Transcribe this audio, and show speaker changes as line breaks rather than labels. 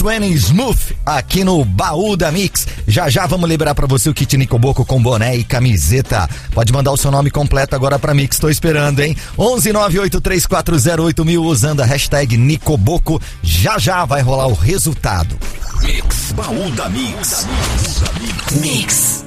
420 Smooth aqui no Baú da Mix. Já já vamos liberar pra você o kit Nicoboco com boné e camiseta. Pode mandar o seu nome completo agora pra Mix, tô esperando, hein? 11983408000 usando a hashtag Nicoboco. Já já vai rolar o resultado.
Mix, Baú da Mix. Mix.